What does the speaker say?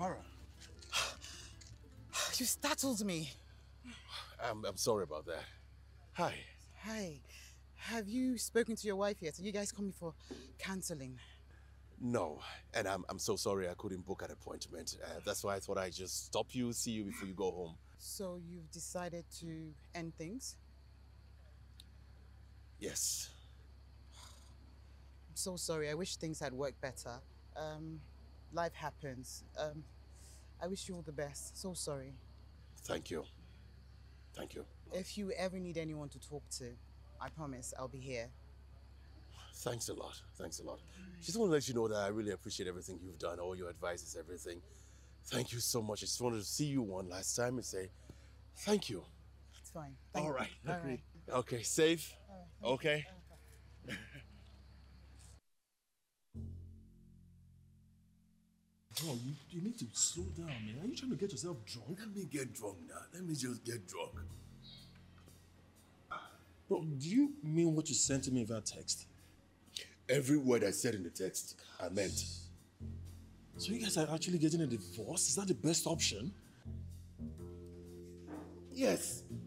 Farah. You startled me. I'm sorry about that. Hi. Hi. Have you spoken to your wife yet? Are you guys coming for counseling? No, and I'm so sorry I couldn't book an appointment. That's why I thought I'd just stop you, see you before you go home. So you've decided to end things? Yes. I'm so sorry. I wish things had worked better. Life happens. I wish you all the best. So sorry. Thank you. Thank you. If you ever need anyone to talk to, I promise I'll be here. Thanks a lot. Thanks a lot. Just want to let you know that I really appreciate everything you've done, all your advices, everything. Thank you so much. I just wanted to see you one last time and say thank you. It's fine. All right. All right. Okay, safe? Okay. Bro, you need to slow down, man. Are you trying to get yourself drunk? Let me get drunk now. Let me just get drunk. Bro, do you mean what you sent to me via text? Every word I said in the text, I meant. So you guys are actually getting a divorce? Is that the best option? Yes.